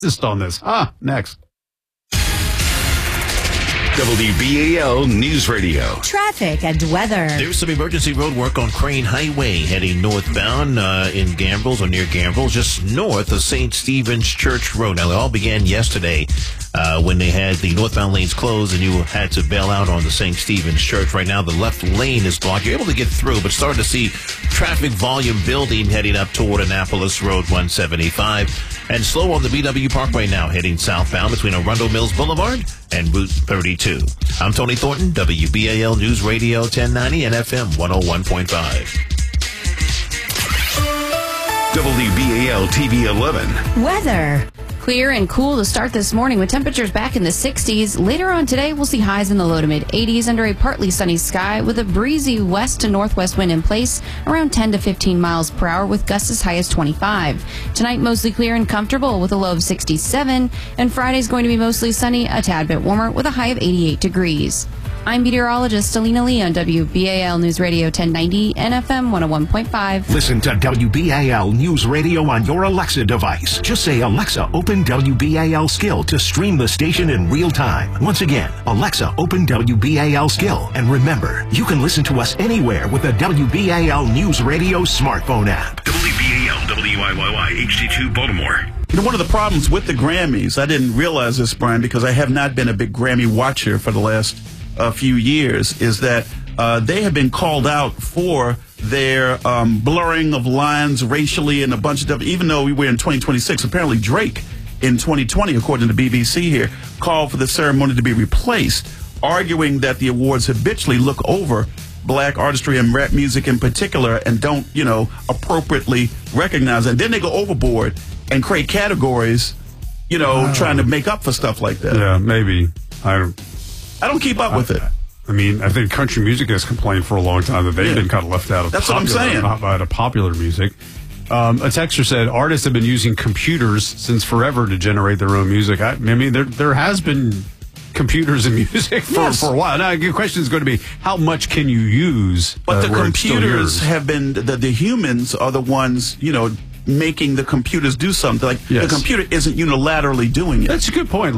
Just on this. Next. WBAL News Radio. Traffic and weather. There's some emergency road work on Crane Highway heading northbound in Gambrills or near Gambrills, just north of St. Stephen's Church Road. Now, it all began yesterday when they had the northbound lanes closed and you had to bail out on the St. Stephen's Church. Right now, the left lane is blocked. You're able to get through, but starting to see traffic volume building heading up toward Annapolis Road 175. And slow on the BW Parkway now, heading southbound between Arundel Mills Boulevard and Route 32. I'm Tony Thornton, WBAL News Radio 1090 and FM 101.5. WBAL TV 11. Weather. Clear and cool to start this morning with temperatures back in the 60s. Later on today, we'll see highs in the low to mid 80s under a partly sunny sky with a breezy west to northwest wind in place around 10 to 15 miles per hour with gusts as high as 25. Tonight, mostly clear and comfortable with a low of 67. And Friday's going to be mostly sunny, a tad bit warmer with a high of 88 degrees. I'm meteorologist Alina Lee on WBAL News Radio 1090 and FM 101.5. Listen to WBAL News Radio on your Alexa device. Just say, Alexa, open WBAL Skill to stream the station in real time. Once again, Alexa, open WBAL Skill. And remember, you can listen to us anywhere with the WBAL News Radio smartphone app. WBAL WIYY HD2 Baltimore. You know, one of the problems with the Grammys, I didn't realize this, Brian, because I have not been a big Grammy watcher for the last few years, is that they have been called out for their blurring of lines racially and a bunch of stuff. Even though we were in 2026, apparently Drake in 2020, according to BBC here, called for the ceremony to be replaced, arguing that the awards habitually look over black artistry and rap music in particular and don't, appropriately recognize it. And then they go overboard and create categories, trying to make up for stuff like that. Yeah, maybe. I don't keep up with it. I mean, I think country music has complained for a long time that they've been kind of left out of popular music. A texter said artists have been using computers since forever to generate their own music. I mean, there has been computers in music for a while. Now, the question is going to be, how much can you use? But the computers have been, the humans are the ones, making the computers do something. Like, the computer isn't unilaterally doing it. That's a good point.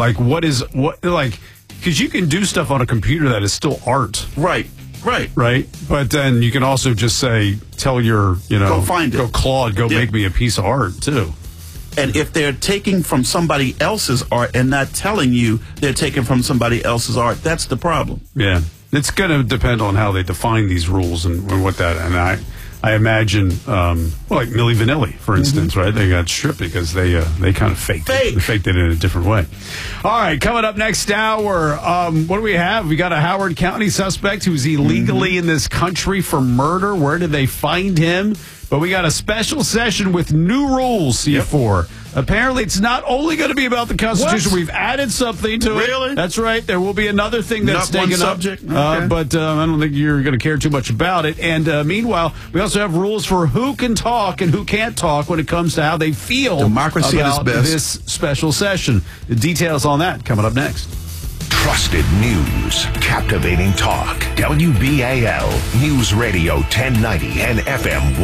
Because you can do stuff on a computer that is still art. Right. But then you can also just say, tell your, go find it. Go Claude, make me a piece of art, too. And if they're taking from somebody else's art and not telling you they're taking from somebody else's art, that's the problem. Yeah. It's going to depend on how they define these rules and what that, and I imagine, like Milli Vanilli, for instance, right? They got stripped because they kind of faked it. They faked it in a different way. All right, coming up next hour, what do we have? We got a Howard County suspect who's illegally in this country for murder. Where did they find him? But we got a special session with new rules, C4. Apparently, it's not only going to be about the Constitution. What? We've added something to it. Really? That's right. There will be another thing that's taken up. Okay. But I don't think you're going to care too much about it. And meanwhile, we also have rules for who can talk and who can't talk when it comes to how they feel Democracy about is best. this special session. The details on that coming up next. Trusted news, captivating talk. WBAL News Radio 1090 and FM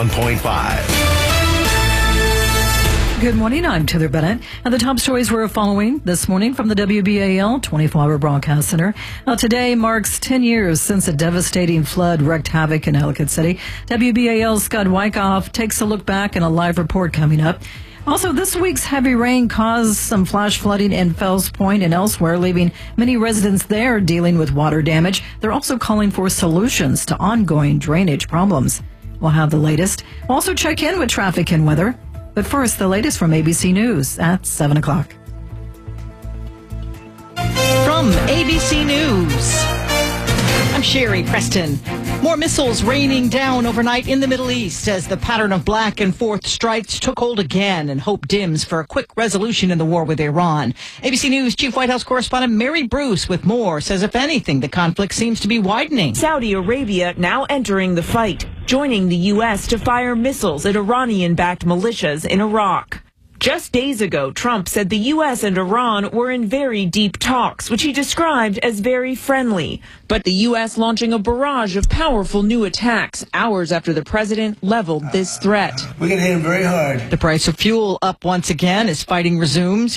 101.5. Good morning, I'm Taylor Bennett, and the top stories we're following this morning from the WBAL 24-hour broadcast center. Now, today marks 10 years since a devastating flood wreaked havoc in Ellicott City. WBAL's Scott Wyckoff takes a look back in a live report coming up. Also, this week's heavy rain caused some flash flooding in Fells Point and elsewhere, leaving many residents there dealing with water damage. They're also calling for solutions to ongoing drainage problems. We'll have the latest. We'll also check in with traffic and weather. But first, the latest from ABC News at 7 o'clock. From ABC News, I'm Sherry Preston. More missiles raining down overnight in the Middle East as the pattern of back and forth strikes took hold again, and hope dims for a quick resolution in the war with Iran. ABC News Chief White House correspondent Mary Bruce with more says, if anything, the conflict seems to be widening. Saudi Arabia now entering the fight, joining the U.S. to fire missiles at Iranian-backed militias in Iraq. Just days ago, Trump said the U.S. and Iran were in very deep talks, which he described as very friendly. But the U.S. launching a barrage of powerful new attacks hours after the president leveled this threat. We're going to hit him very hard. The price of fuel up once again as fighting resumes.